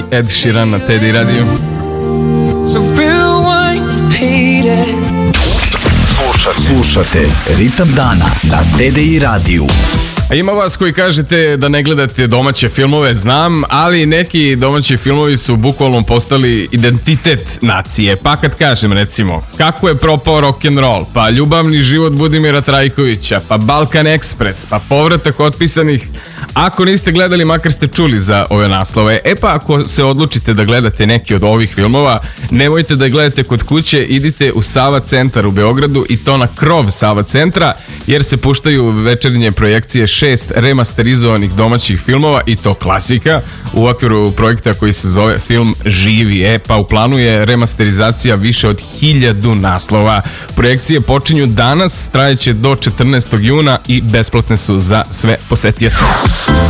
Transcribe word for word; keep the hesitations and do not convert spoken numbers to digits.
Ed Sheeran na T D Radio. Slušate Ritam dana na T D I radiju. A ima vas koji kažete da ne gledate domaće filmove, znam, ali neki domaći filmovi su bukvalno postali identitet nacije. Pa kad kažem, recimo, kako je propao rock'n'roll, pa ljubavni život Budimira Trajkovića, pa Balkan Ekspres, pa povratak otpisanih. Ako niste gledali, makar ste čuli za ove naslove. E pa ako se odlučite da gledate neki od ovih filmova, nemojte da gledate kod kuće, idite u Sava centar u Beogradu i to na krov Sava centra, jer se puštaju večernje projekcije šest remasterizovanih domaćih filmova i to klasika u okviru projekta koji se zove Film Živi. E pa u planu je remasterizacija više od hiljadu naslova. Projekcije počinju danas, trajeće do četrnaestog juna i besplatne su za sve posetioce.